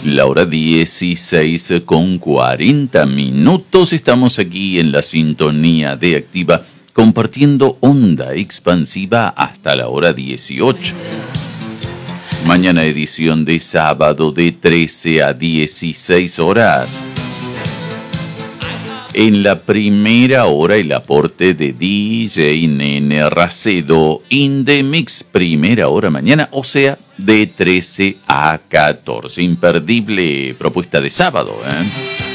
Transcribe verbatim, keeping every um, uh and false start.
La hora dieciséis con cuarenta minutos. Estamos aquí en la sintonía de Activa, compartiendo onda expansiva hasta la hora dieciocho. Mañana edición de sábado de trece a dieciséis horas. En la primera hora el aporte de D J Nene Racedo in the mix, primera hora mañana, o sea, de trece a catorce. Imperdible propuesta de sábado, ¿eh?